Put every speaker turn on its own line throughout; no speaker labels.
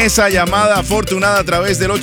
Esa llamada afortunada a través del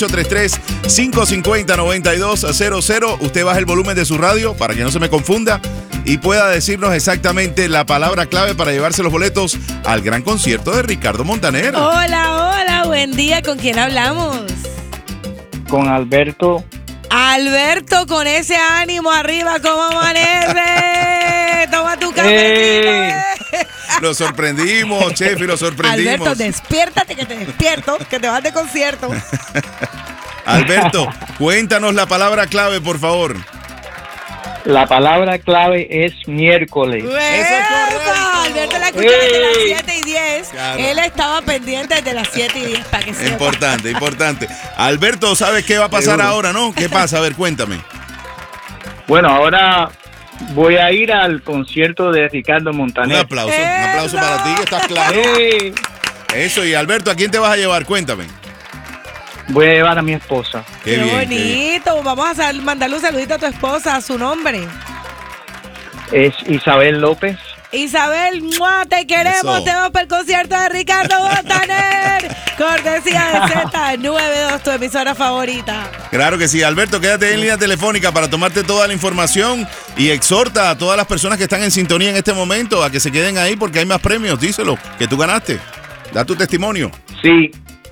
833-550-9200. Usted baja el volumen de su radio para que no se me confunda y pueda decirnos exactamente la palabra clave para llevarse los boletos al gran concierto de Ricardo Montaner.
Hola, buen día. ¿Con quién hablamos?
Con Alberto.
Alberto, con ese ánimo arriba, ¿cómo amanece? Toma tu café.
Lo sorprendimos, Chefi, lo sorprendimos.
Alberto, despiértate que te despierto, que te vas de concierto.
Alberto, cuéntanos la palabra clave, por favor.
La palabra clave es miércoles.
Eso es correcto.
Alberto la escuchó desde las 7:10.
Claro.
Él estaba pendiente desde las 7:10 para que sepa.
Importante. Alberto, ¿sabes qué va a pasar ahora, no? ¿Qué pasa? A ver, cuéntame.
Bueno, ahora voy a ir al concierto de Ricardo Montaner.
Un aplauso para ti, que estás claro. Eso, y Alberto, ¿a quién te vas a llevar? Cuéntame.
Voy a llevar a mi esposa.
Qué
bien,
bonito.
qué bien.
Vamos a mandarle un saludito a tu esposa, a su nombre.
Es Isabel López.
Isabel, ¡mua! Te queremos.
Eso.
Te vamos para el concierto de Ricardo Montaner. Cortesía de Z92, tu emisora favorita.
Claro que sí. Alberto, quédate en línea telefónica para tomarte toda la información y exhorta a todas las personas que están en sintonía en este momento a que se queden ahí porque hay más premios. Díselo, que tú ganaste. Da tu testimonio.
Sí,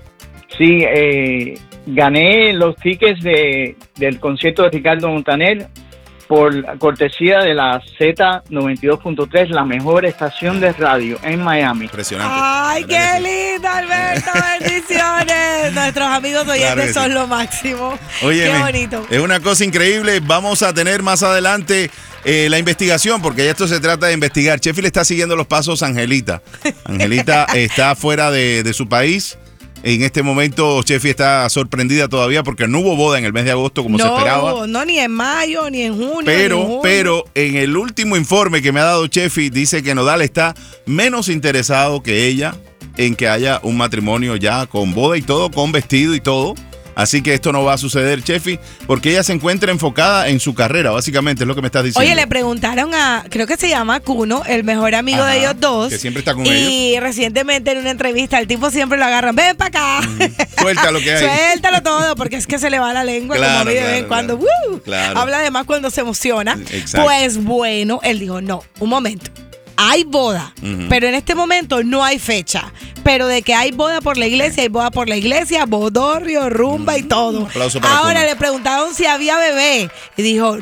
gané los tickets del concierto de Ricardo Montaner por cortesía de la Z92.3, la mejor estación de radio en Miami.
Impresionante.
Ay, qué lindo, Alberto. Bendiciones. Nuestros amigos oyentes
Claro que
son
sí.
lo máximo.
Óyeme,
Qué bonito.
es una cosa increíble. Vamos a tener más adelante la investigación, porque ya esto se trata de investigar. Chefi le está siguiendo los pasos a Angelita. Angelita está fuera de su país. En este momento, Chefi está sorprendida todavía porque no hubo boda en el mes de agosto como se esperaba.
No, ni en mayo, ni en junio. ni en julio.
Pero en el último informe que me ha dado Chefi, dice que Nodal está menos interesado que ella en que haya un matrimonio ya con boda y todo, con vestido y todo. Así que esto no va a suceder, Chefi, porque ella se encuentra enfocada en su carrera, básicamente, es lo que me estás diciendo.
Oye, le preguntaron creo que se llama Kuno, el mejor amigo de ellos dos.
Que siempre está con
ellos.
ellos.
Y recientemente en una entrevista, el tipo siempre lo agarran, ven para acá.
Suelta lo que hay.
Suéltalo todo, porque es que se le va la lengua
Claro,
como a mí de
claro,
vez en cuando.
claro. Claro.
Habla además cuando se emociona.
Exacto.
Pues bueno, él dijo, no, un momento. Hay boda, pero en este momento no hay fecha. Pero de que hay boda por la iglesia, hay boda por la iglesia, bodorrio, rumba y todo.
Un aplauso para
Ahora
Kuno.
le preguntaron si había bebé y dijo,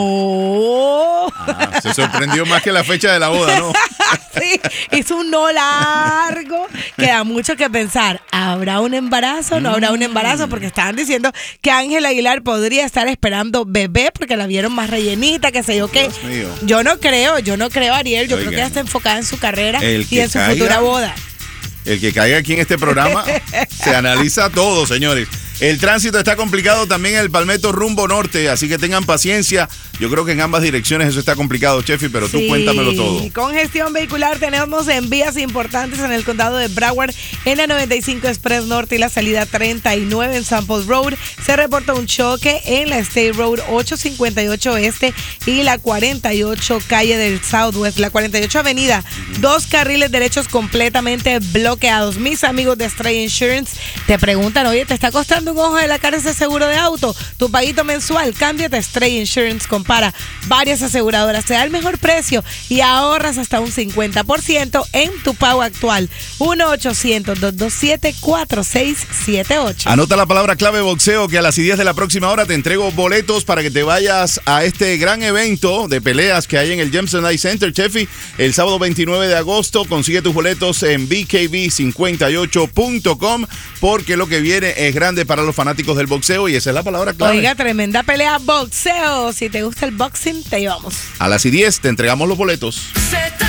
no.
Se sorprendió más que la fecha de la boda, ¿no?
Sí, hizo un no largo. Queda mucho que pensar. ¿Habrá un embarazo? ¿No habrá un embarazo? Porque estaban diciendo que Ángel Aguilar podría estar esperando bebé porque la vieron más rellenita, qué sé yo qué.
Dios mío.
Yo no creo, Ariel. Yo creo que
Oigan,
ella está enfocada en su carrera
el
y
que
en su
caiga.
futura boda.
El que caiga aquí en este programa se analiza todo, señores. El tránsito está complicado también en el Palmetto rumbo norte, así que tengan paciencia. Yo creo que en ambas direcciones eso está complicado, Chefi, pero tú cuéntamelo todo.
Congestión vehicular tenemos en vías importantes en el condado de Broward, en la 95 Express Norte y la salida 39 en Sample Road. Se reporta un choque en la State Road 858 Este y la 48 calle del Southwest, la 48 Avenida. 2 carriles derechos completamente bloqueados. Mis amigos de Stray Insurance te preguntan, oye, ¿te está costando un ojo de la cara ese seguro de auto? Tu paguito mensual, cámbiate a Stray Insurance. Compara varias aseguradoras, te da el mejor precio y ahorras hasta un 50% en tu pago actual. 1-800-227-4678.
Anota la palabra clave boxeo, que a las 10 de la próxima hora te entrego boletos para que te vayas a este gran evento de peleas que hay en el Gemsonite Center, Chefi, el sábado 29 de agosto. Consigue tus boletos en bkb58.com porque lo que viene es grande para los fanáticos del boxeo y esa es la palabra clave.
Oiga, tremenda pelea boxeo. Si te gusta el boxing, te llevamos.
A las 10 te entregamos los boletos.